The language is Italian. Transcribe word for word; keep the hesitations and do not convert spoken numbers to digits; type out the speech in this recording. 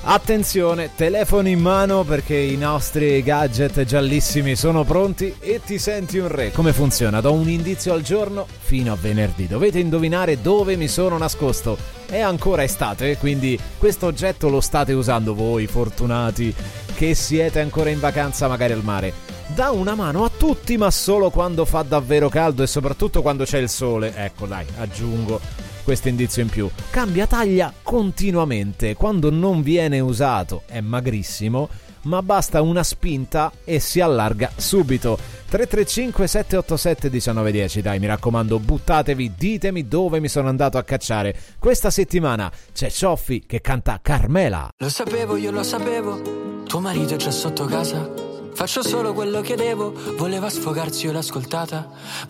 Attenzione, telefono in mano perché i nostri gadget giallissimi sono pronti e ti senti un re. Come funziona? Do un indizio al giorno fino a venerdì. Dovete indovinare dove mi sono nascosto. È ancora estate, quindi questo oggetto lo state usando voi, fortunati, che siete ancora in vacanza magari al mare. Dà una mano a tutti, ma solo quando fa davvero caldo e soprattutto quando c'è il sole. Ecco, dai, aggiungo questo indizio in più. Cambia taglia continuamente. Quando non viene usato è magrissimo, ma basta una spinta e si allarga subito. Tre tre cinque sette otto sette uno nove uno zero. Dai, mi raccomando, buttatevi, ditemi dove mi sono andato a cacciare. Questa settimana c'è Cioffi che canta Carmela. Lo sapevo, io lo sapevo, tuo marito è già sotto casa. Faccio solo quello che devo, voleva sfogarsi, io l'ho ascoltata.